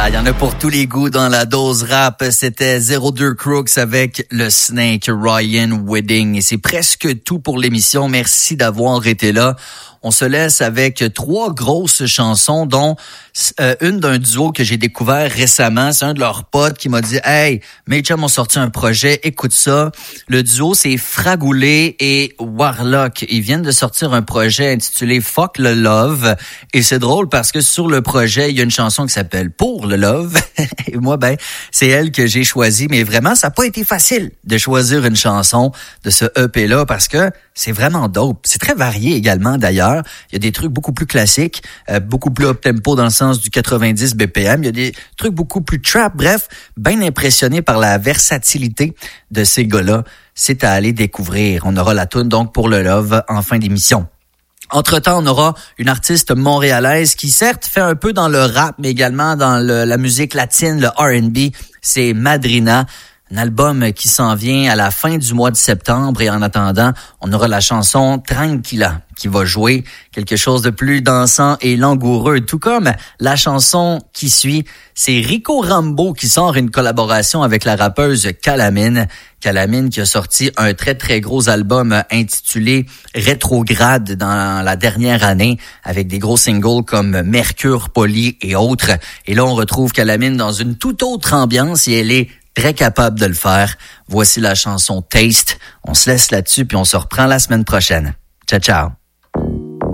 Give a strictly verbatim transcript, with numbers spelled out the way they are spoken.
Ah, il y en a pour tous les goûts dans la dose rap. C'était zéro deux Crooks avec le Snake Ryan Wedding. Et c'est presque tout pour l'émission. Merci d'avoir été là. On se laisse avec trois grosses chansons, dont euh, une d'un duo que j'ai découvert récemment. C'est un de leurs potes qui m'a dit « Hey, mes chums ont sorti un projet, écoute ça. » Le duo, c'est Fragoulé et Warlock. Ils viennent de sortir un projet intitulé « Fuck le Love ». Et c'est drôle parce que sur le projet, il y a une chanson qui s'appelle « Pour le Love ». Et moi, ben, c'est elle que j'ai choisie. Mais vraiment, ça n'a pas été facile de choisir une chanson de ce E P-là parce que c'est vraiment dope. C'est très varié également, d'ailleurs. Il y a des trucs beaucoup plus classiques, euh, beaucoup plus up-tempo dans le sens du quatre-vingt-dix B P M. Il y a des trucs beaucoup plus trap. Bref, bien impressionné par la versatilité de ces gars-là. C'est à aller découvrir. On aura la toune donc pour le Love en fin d'émission. Entre-temps, on aura une artiste montréalaise qui, certes, fait un peu dans le rap, mais également dans le, la musique latine, le R and B. C'est Madrina. Un album qui s'en vient à la fin du mois de septembre et en attendant, on aura la chanson Tranquila qui va jouer quelque chose de plus dansant et langoureux. Tout comme la chanson qui suit, c'est Rico Rambo qui sort une collaboration avec la rappeuse Calamine. Calamine qui a sorti un très très gros album intitulé Rétrograde dans la dernière année avec des gros singles comme Mercure Poli et autres. Et là, on retrouve Calamine dans une toute autre ambiance et elle est très capable de le faire. Voici la chanson Taste. On se laisse là-dessus puis on se reprend la semaine prochaine. Ciao, ciao.